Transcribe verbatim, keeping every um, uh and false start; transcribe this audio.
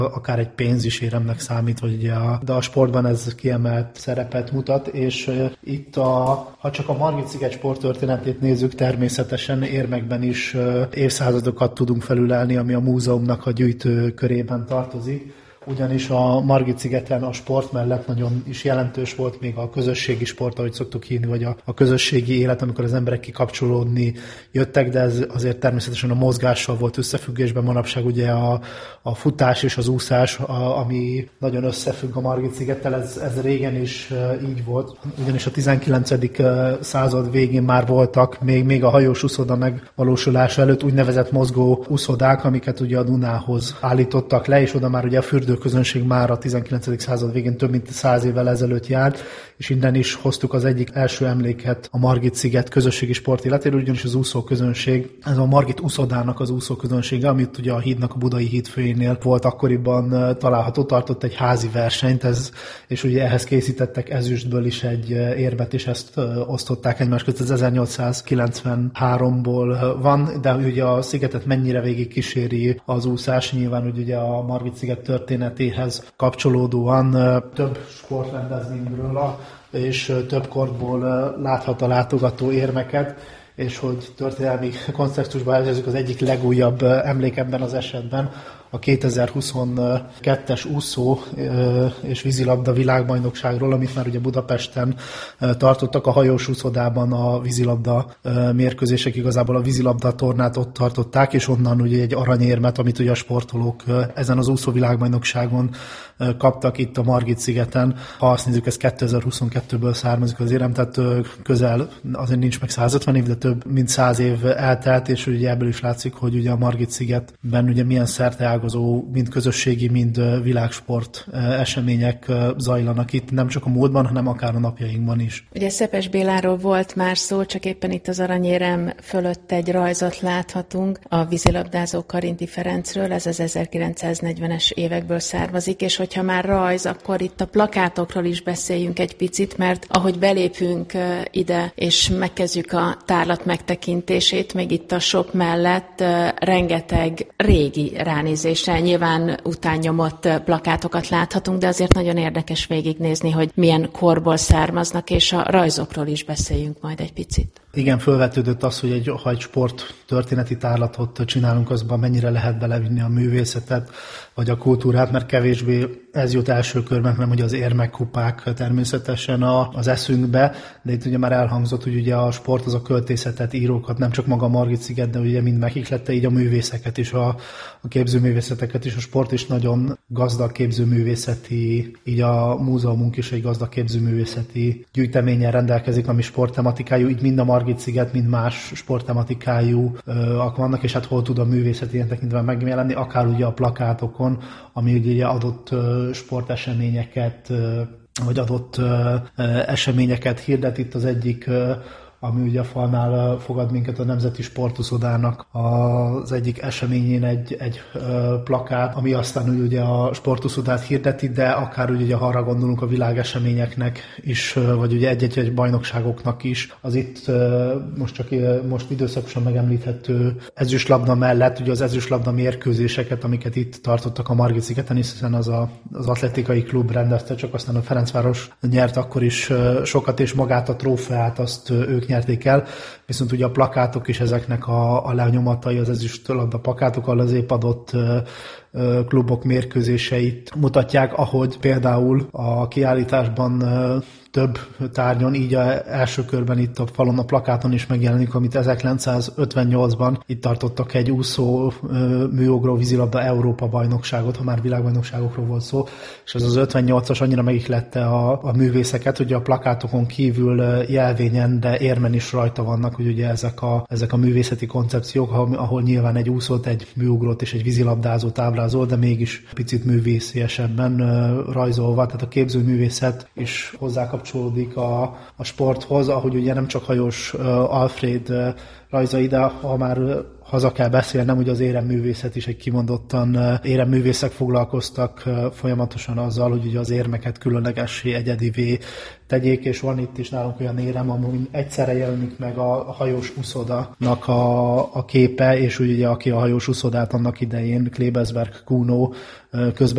akár egy pénz is éremnek számít, vagy ugye a, de a sportban ez kiemelt szerepet mutat, és uh, itt a, ha csak a Margit-sziget sporttörténetét nézzük, természetesen érmekben is uh, évszázadokat tudunk felülelni, ami a múzeumnak a gyűjtő körében tartozik. Ugyanis a Margit-szigeten a sport mellett nagyon is jelentős volt még a közösségi sport, ahogy szoktuk hívni, vagy a, a közösségi élet, amikor az emberek kikapcsolódni jöttek, de ez azért természetesen a mozgással volt összefüggésben. Manapság ugye a, a futás és az úszás, a, ami nagyon összefügg a Margit-szigettel, ez, ez régen is így volt. Ugyanis a tizenkilencedik század végén már voltak, még, még a hajós úszoda megvalósulása előtt úgynevezett mozgó úszodák, amiket ugye a Dunához állítottak le, és oda már ugye a fürdő közönség már a tizenkilencedik század végén több mint száz évvel ezelőtt járt, és innen is hoztuk az egyik első emléket a Margit-sziget közösségi sport életéről, ugyanis az úszó közönség, ez a Margit úszodának az úszó közönsége, amit ugye a hídnak a budai hídfőjénél volt akkoriban található, tartott egy házi versenyt, ez, és ugye ehhez készítettek ezüstből is egy érmet, és ezt osztották egymás között. Ez ezernyolcszázkilencvenháromból van, de ugye a szigetet mennyire végig kíséri az úszás, nyilván ugye a Margit-sziget történetéhez kapcsolódóan több sportrendezvényről és több korból láthat a látogató érmeket, és hogy történelmi kontextusban helyezzük, az egyik legújabb emlék ebben az esetben a kétezer-huszonkettes úszó és vízilabda világbajnokságról, amit már ugye Budapesten tartottak a hajós úszodában a vízilabda mérkőzések, igazából a vízilabda tornát ott tartották, és onnan ugye egy aranyérmet, amit ugye a sportolók ezen az úszó világbajnokságon kaptak itt a Margit-szigeten. Ha azt nézzük, ez kétezer-huszonkettőből származik az érem, tehát közel, azért nincs meg százötven év, de több mint száz év eltelt, és ugye ebből is látszik, hogy ugye a Margit-szigetben ugye milyen szerteágazó, mind közösségi, mind világsport események zajlanak itt, nem csak a múltban, hanem akár a napjainkban is. Ugye Szepes Béláról volt már szó, csak éppen itt az aranyérem fölött egy rajzot láthatunk a vízilabdázó Karinti Ferencről, ez az ezerkilencszáznegyvenes évekből származik, és hogyha már rajz, akkor itt a plakátokról is beszéljünk egy picit, mert ahogy belépünk ide, és megkezdjük a tárlat megtekintését, még itt a shop mellett rengeteg régi ránézésre, nyilván utánnyomott plakátokat láthatunk, de azért nagyon érdekes végignézni, hogy milyen korból származnak, és a rajzokról is beszéljünk majd egy picit. Igen, felvetődött az, hogy egy, ha egy sport történeti tárlatot csinálunk, azban mennyire lehet belevinni a művészetet, vagy a kultúrát, mert kevésbé ez jut első körben, nem hogy az érmekupák természetesen a, az eszünkbe, de itt ugye már elhangzott, hogy ugye a sport az a költészetet, írókat, nem csak maga a Margit-sziget, de ugye mind megihlette, így a művészeket is, a, a képzőművészeteket is, a sport is nagyon gazdag képzőművészeti, így a múzeumunk is egy gazdag képzőművészeti gyűjteménnyel rendelkezik, ami sporttematikájú, így mind a Margit-sziget, mind más sporttematikájúak vannak, és hát hol tud a művészet ilyen tekintve megjelenni, akár ugye a plakátokon, ami ugye adott sporteseményeket, vagy adott eseményeket hirdet. Itt az egyik, ami ugye a falnál fogad minket, a Nemzeti Sportuszodának az egyik eseményén egy, egy plakát, ami aztán ugye a sportuszodát hirdeti, de akár ugye, ha arra gondolunk, a világeseményeknek is, vagy ugye egy-egy bajnokságoknak is. Az itt most csak most időszakosan megemlíthető ezüstlabda mellett, ugye az ezüstlabda mérkőzéseket, amiket itt tartottak a Margit-szigeten, hiszen az a, az atletikai klub rendezte, csak aztán a Ferencváros nyert akkor is sokat, és magát a trófeát azt ők nyerték el, viszont ugye a plakátok is ezeknek a, a lenyomatai, az ezüstlabda plakátokkal az épp adott klubok mérkőzéseit mutatják, ahogy például a kiállításban több tárgyon, így a első körben itt a falon, a plakáton is megjelenik, amit ezerkilencszázötvennyolcban itt tartottak egy úszó műugró vízilabda Európa bajnokságot, ha már világbajnokságokról volt szó, és ez az ötvennyolcas annyira megihlette a, a művészeket, hogy a plakátokon kívül jelvényen, de érmen is rajta vannak, hogy ugye ezek a, ezek a művészeti koncepciók, ahol nyilván egy úszót, egy műugrót és egy vízilabdázót ábrázol, de mégis picit művésziesebben rajzolva, tehát a képzőművészet is hozzá kapcsolódik a, a sporthoz, ahogy ugye nem csak hajós uh, Alfred uh, rajzai, de ha már haza kell beszélnem, hogy az éremművészet is egy kimondottan éremművészek foglalkoztak folyamatosan azzal, hogy ugye az érmeket különlegessé, egyedivé tegyék, és van itt is nálunk olyan érem, amin egyszerre jelenik meg a hajós uszodának a, a képe, és ugye aki a hajós uszodát annak idején Klebelsberg Kuno közben